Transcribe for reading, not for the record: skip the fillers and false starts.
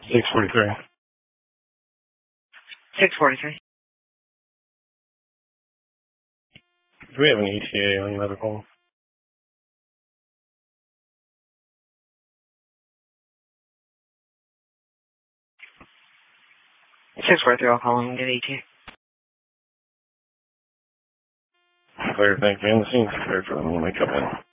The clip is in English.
643. 643. Do we have an ETA on your medical? 643, I'll call him and get ETA. Clear, thank you. And the scene's cleared for them when they come in.